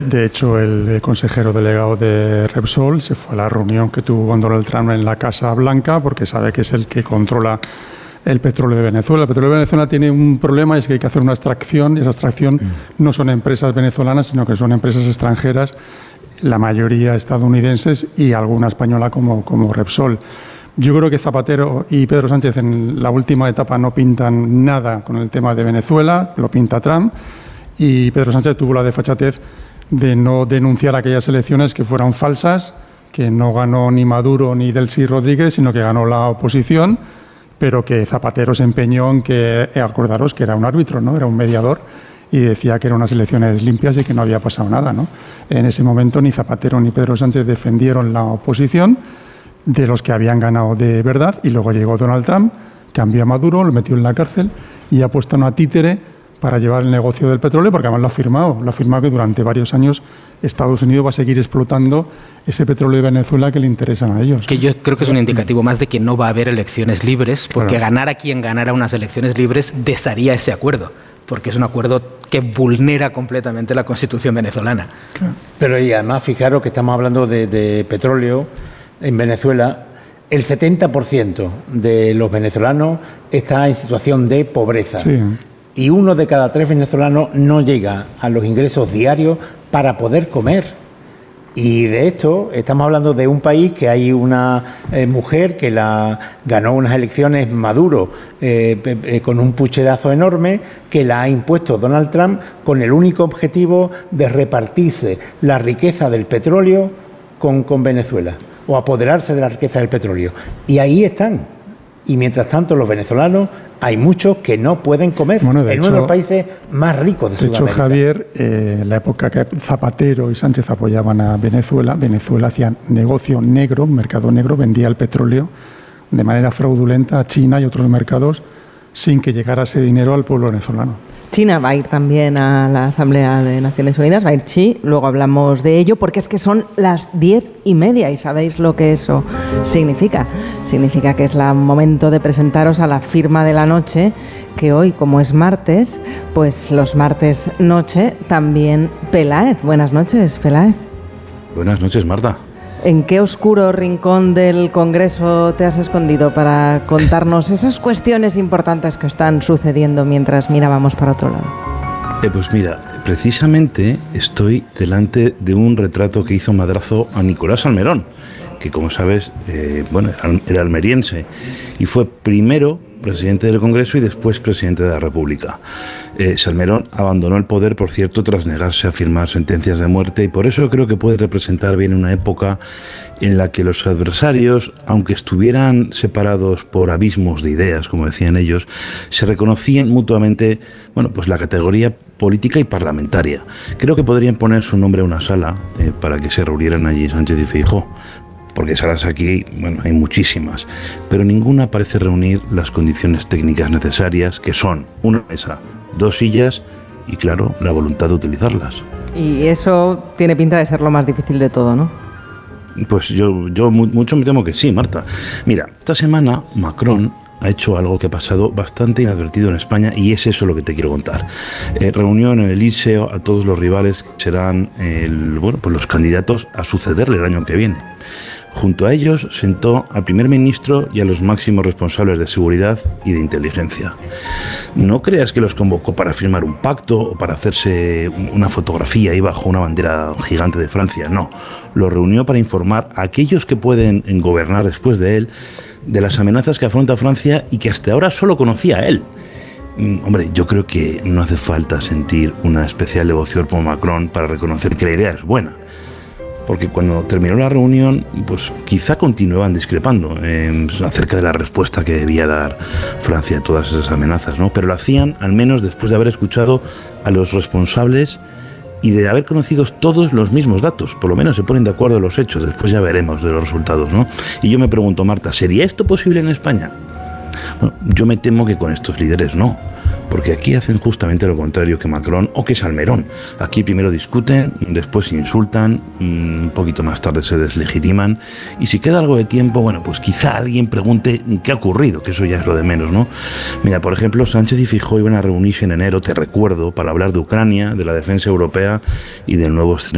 De hecho, el consejero delegado de Repsol se fue a la reunión que tuvo con Donald Trump en la Casa Blanca porque sabe que es el que controla el petróleo de Venezuela. El petróleo de Venezuela tiene un problema, es que hay que hacer una extracción, y esa extracción no son empresas venezolanas, sino que son empresas extranjeras, la mayoría estadounidenses y alguna española como Repsol. Yo creo que Zapatero y Pedro Sánchez en la última etapa no pintan nada con el tema de Venezuela, lo pinta Trump, y Pedro Sánchez tuvo la desfachatez de no denunciar aquellas elecciones que fueran falsas, que no ganó ni Maduro ni Delcy Rodríguez, sino que ganó la oposición, pero que Zapatero se empeñó en que, acordaros que era un árbitro, ¿no? Era un mediador, y decía que eran unas elecciones limpias y que no había pasado nada, ¿no? En ese momento ni Zapatero ni Pedro Sánchez defendieron la oposición de los que habían ganado de verdad, y luego llegó Donald Trump, cambió a Maduro, lo metió en la cárcel y ha puesto una títere para llevar el negocio del petróleo, porque además lo ha firmado que durante varios años Estados Unidos va a seguir explotando ese petróleo de Venezuela que le interesan a ellos. Que yo creo que es un indicativo más de que no va a haber elecciones libres, porque claro, ganar a quien ganara unas elecciones libres desharía ese acuerdo, porque es un acuerdo que vulnera completamente la Constitución venezolana. Claro. Pero y además, fijaros que estamos hablando de petróleo en Venezuela. El 70% de los venezolanos está en situación de pobreza. Sí. Y 1 de cada 3 venezolanos no llega a los ingresos diarios para poder comer. Y de esto estamos hablando de un país que hay una mujer que ganó unas elecciones Maduro con un pucherazo enorme, que la ha impuesto Donald Trump con el único objetivo de repartirse la riqueza del petróleo con Venezuela, o apoderarse de la riqueza del petróleo. Y ahí están. Y mientras tanto los venezolanos hay muchos que no pueden comer, en uno de los países más ricos de Sudamérica. De hecho, Javier, en la época que Zapatero y Sánchez apoyaban a Venezuela, Venezuela hacía negocio negro, mercado negro, vendía el petróleo de manera fraudulenta a China y otros mercados sin que llegara ese dinero al pueblo venezolano. China va a ir también a la Asamblea de Naciones Unidas, va a ir Xi, luego hablamos de ello, porque es que son las 10:30 y sabéis lo que eso significa. Significa que es el momento de presentaros a la firma de la noche, que hoy, como es martes, pues los martes noche también Peláez. Buenas noches, Peláez. Buenas noches, Marta. ¿En qué oscuro rincón del Congreso te has escondido para contarnos esas cuestiones importantes que están sucediendo mientras mirábamos para otro lado? Pues mira, precisamente estoy delante de un retrato que hizo Madrazo a Nicolás Salmerón, que como sabes, era almeriense y fue primero presidente del Congreso y después presidente de la República. Salmerón abandonó el poder, por cierto, tras negarse a firmar sentencias de muerte, y por eso creo que puede representar bien una época en la que los adversarios, aunque estuvieran separados por abismos de ideas, como decían ellos, se reconocían mutuamente, pues la categoría política y parlamentaria. Creo que podrían poner su nombre a una sala para que se reunieran allí Sánchez y Feijóo, porque salas aquí, hay muchísimas, pero ninguna parece reunir las condiciones técnicas necesarias, que son una mesa, 2 sillas y, claro, la voluntad de utilizarlas. Y eso tiene pinta de ser lo más difícil de todo, ¿no? Pues yo mucho me temo que sí, Marta. Mira, esta semana Macron ha hecho algo que ha pasado bastante inadvertido en España, y es eso lo que te quiero contar. Reunió en el Elíseo a todos los rivales que serán los candidatos a sucederle el año que viene. Junto a ellos sentó al primer ministro y a los máximos responsables de seguridad y de inteligencia. No creas que los convocó para firmar un pacto o para hacerse una fotografía ahí bajo una bandera gigante de Francia, no. Los reunió para informar a aquellos que pueden gobernar después de él de las amenazas que afronta Francia y que hasta ahora solo conocía a él. Hombre, yo creo que no hace falta sentir una especial devoción por Macron para reconocer que la idea es buena. Porque cuando terminó la reunión, pues quizá continuaban discrepando acerca de la respuesta que debía dar Francia a todas esas amenazas, ¿no? Pero lo hacían al menos después de haber escuchado a los responsables y de haber conocido todos los mismos datos. Por lo menos se ponen de acuerdo en los hechos, después ya veremos de los resultados, ¿no? Y yo me pregunto, Marta, ¿sería esto posible en España? Bueno, yo me temo que con estos líderes no, porque aquí hacen justamente lo contrario que Macron o que Salmerón. Aquí primero discuten, después se insultan, un poquito más tarde se deslegitiman, y si queda algo de tiempo, pues quizá alguien pregunte qué ha ocurrido, que eso ya es lo de menos, ¿no? Mira, por ejemplo, Sánchez y Feijóo iban a reunirse en enero, te recuerdo, para hablar de Ucrania, de la defensa europea y del nuevo escenario